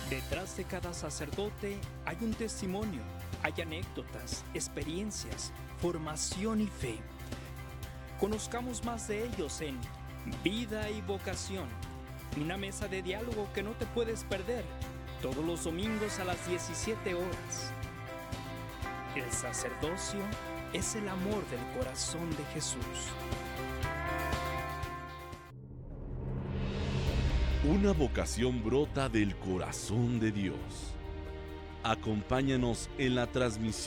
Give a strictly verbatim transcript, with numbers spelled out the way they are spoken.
Detrás de cada sacerdote hay un testimonio, hay anécdotas, experiencias, formación y fe. Conozcamos más de ellos en Vida y Vocación, una mesa de diálogo que no te puedes perder, todos los domingos a las diecisiete horas. El sacerdocio es el amor del corazón de Jesús. Una vocación brota del corazón de Dios. Acompáñanos en la transmisión